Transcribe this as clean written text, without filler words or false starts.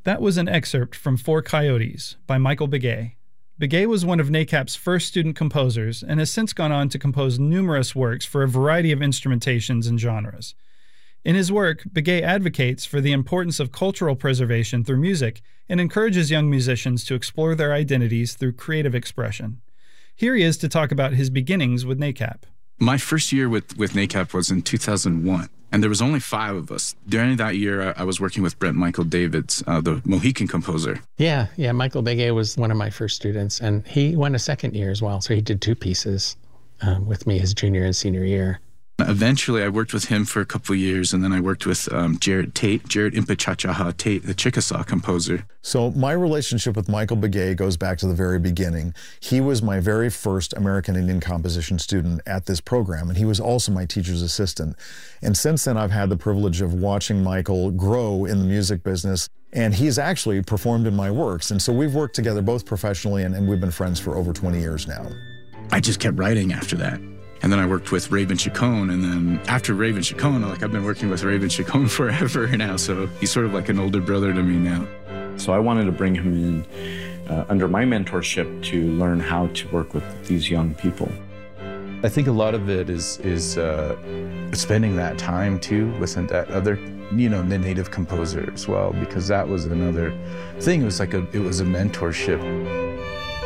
That was an excerpt from Four Coyotes by Michael Begay. Begay was one of NACAP's first student composers and has since gone on to compose numerous works for a variety of instrumentations and genres. In his work, Begay advocates for the importance of cultural preservation through music and encourages young musicians to explore their identities through creative expression. Here he is to talk about his beginnings with NACAP. My first year with NACAP was in 2001, and there was only 5 of us. During that year, I was working with Brent Michael Davids, the Mohican composer. Yeah, Michael Begay was one of my first students, and he went a second year as well, so he did 2 pieces with me his junior and senior year. Eventually, I worked with him for a couple of years, and then I worked with Jared Impachachaha Tate, the Chickasaw composer. So my relationship with Michael Begay goes back to the very beginning. He was my very first American Indian composition student at this program, and he was also my teacher's assistant. And since then, I've had the privilege of watching Michael grow in the music business, and he's actually performed in my works. And so we've worked together both professionally, and we've been friends for over 20 years now. I just kept writing after that. And then I worked with Raven Chacon, and then after Raven Chacon, I've been working with Raven Chacon forever now, so he's sort of like an older brother to me now. So I wanted to bring him in under my mentorship to learn how to work with these young people. I think a lot of it is spending that time too with that other, the native composer as well, because that was another thing. It was a mentorship.